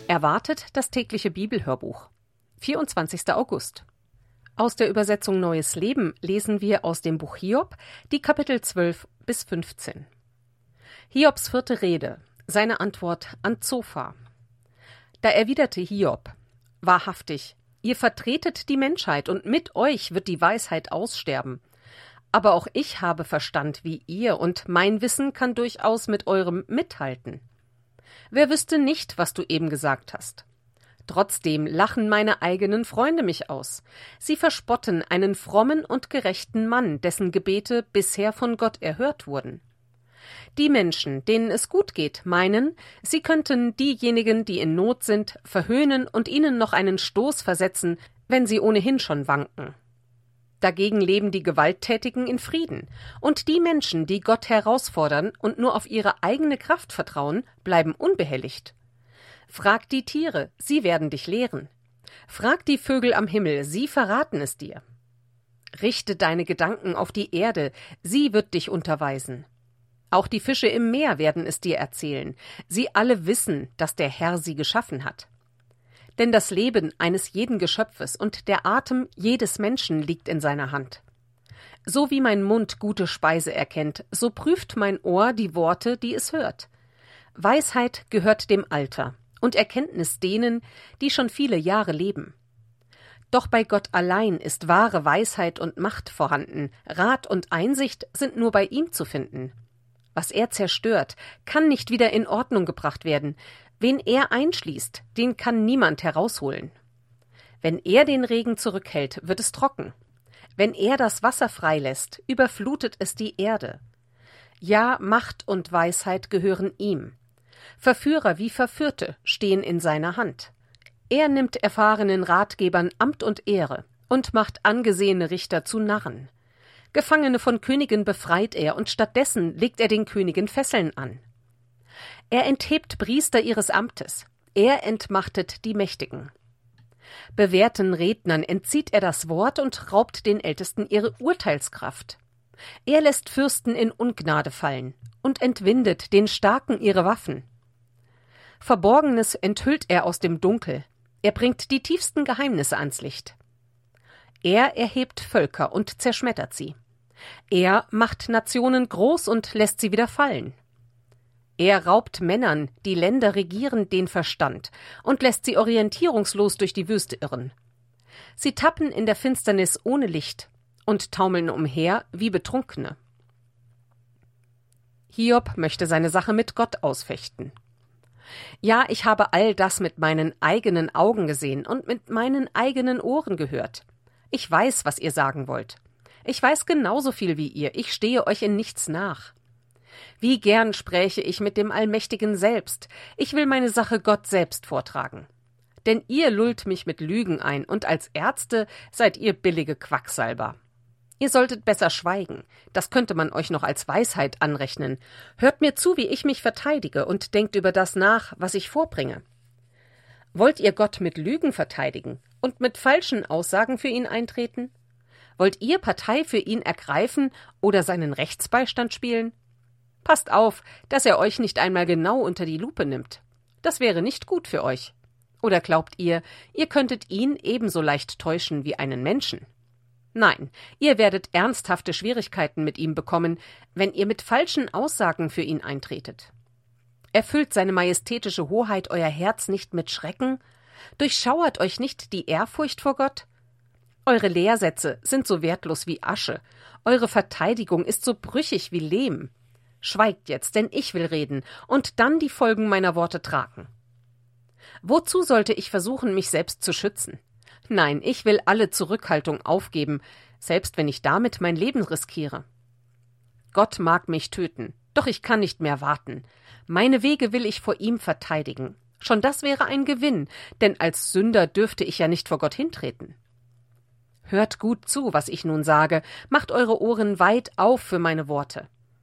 Erwartet das tägliche Bibelhörbuch. 24. August. Aus der Übersetzung Neues Leben lesen wir aus dem Buch Hiob die Kapitel 12 bis 15. Hiobs vierte Rede, seine Antwort an Zophar. Da erwiderte Hiob: Wahrhaftig, ihr vertretet die Menschheit, und mit euch wird die Weisheit aussterben. Aber auch ich habe Verstand wie ihr, und mein Wissen kann durchaus mit eurem mithalten. Wer wüsste nicht, was du eben gesagt hast? Trotzdem lachen meine eigenen Freunde mich aus. Sie verspotten einen frommen und gerechten Mann, dessen Gebete bisher von Gott erhört wurden. Die Menschen, denen es gut geht, meinen, sie könnten diejenigen, die in Not sind, verhöhnen und ihnen noch einen Stoß versetzen, wenn sie ohnehin schon wanken. Dagegen leben die Gewalttätigen in Frieden, und die Menschen, die Gott herausfordern und nur auf ihre eigene Kraft vertrauen, bleiben unbehelligt. Frag die Tiere, sie werden dich lehren. Frag die Vögel am Himmel, sie verraten es dir. Richte deine Gedanken auf die Erde, sie wird dich unterweisen. Auch die Fische im Meer werden es dir erzählen. Sie alle wissen, dass der Herr sie geschaffen hat. Denn das Leben eines jeden Geschöpfes und der Atem jedes Menschen liegt in seiner Hand. So wie mein Mund gute Speise erkennt, so prüft mein Ohr die Worte, die es hört. Weisheit gehört dem Alter und Erkenntnis denen, die schon viele Jahre leben. Doch bei Gott allein ist wahre Weisheit und Macht vorhanden, Rat und Einsicht sind nur bei ihm zu finden. Was er zerstört, kann nicht wieder in Ordnung gebracht werden. Wen er einschließt, den kann niemand herausholen. Wenn er den Regen zurückhält, wird es trocken. Wenn er das Wasser freilässt, überflutet es die Erde. Ja, Macht und Weisheit gehören ihm. Verführer wie Verführte stehen in seiner Hand. Er nimmt erfahrenen Ratgebern Amt und Ehre und macht angesehene Richter zu Narren. Gefangene von Königen befreit er, und stattdessen legt er den Königen Fesseln an. Er enthebt Priester ihres Amtes. Er entmachtet die Mächtigen. Bewährten Rednern entzieht er das Wort und raubt den Ältesten ihre Urteilskraft. Er lässt Fürsten in Ungnade fallen und entwindet den Starken ihre Waffen. Verborgenes enthüllt er aus dem Dunkel. Er bringt die tiefsten Geheimnisse ans Licht. Er erhebt Völker und zerschmettert sie. Er macht Nationen groß und lässt sie wieder fallen. Er raubt Männern, die Länder regieren, den Verstand und lässt sie orientierungslos durch die Wüste irren. Sie tappen in der Finsternis ohne Licht und taumeln umher wie Betrunkene. Hiob möchte seine Sache mit Gott ausfechten. Ja, ich habe all das mit meinen eigenen Augen gesehen und mit meinen eigenen Ohren gehört. Ich weiß, was ihr sagen wollt. Ich weiß genauso viel wie ihr. Ich stehe euch in nichts nach. Wie gern spräche ich mit dem Allmächtigen selbst. Ich will meine Sache Gott selbst vortragen. Denn ihr lullt mich mit Lügen ein, und als Ärzte seid ihr billige Quacksalber. Ihr solltet besser schweigen. Das könnte man euch noch als Weisheit anrechnen. Hört mir zu, wie ich mich verteidige, und denkt über das nach, was ich vorbringe. Wollt ihr Gott mit Lügen verteidigen und mit falschen Aussagen für ihn eintreten? Wollt ihr Partei für ihn ergreifen oder seinen Rechtsbeistand spielen? Passt auf, dass er euch nicht einmal genau unter die Lupe nimmt. Das wäre nicht gut für euch. Oder glaubt ihr, ihr könntet ihn ebenso leicht täuschen wie einen Menschen? Nein, ihr werdet ernsthafte Schwierigkeiten mit ihm bekommen, wenn ihr mit falschen Aussagen für ihn eintretet. Erfüllt seine majestätische Hoheit euer Herz nicht mit Schrecken? Durchschauert euch nicht die Ehrfurcht vor Gott? Eure Lehrsätze sind so wertlos wie Asche. Eure Verteidigung ist so brüchig wie Lehm. Schweigt jetzt, denn ich will reden und dann die Folgen meiner Worte tragen. Wozu sollte ich versuchen, mich selbst zu schützen? Nein, ich will alle Zurückhaltung aufgeben, selbst wenn ich damit mein Leben riskiere. Gott mag mich töten, doch ich kann nicht mehr warten. Meine Wege will ich vor ihm verteidigen. Schon das wäre ein Gewinn, denn als Sünder dürfte ich ja nicht vor Gott hintreten. Hört gut zu, was ich nun sage, macht eure Ohren weit auf für meine Worte.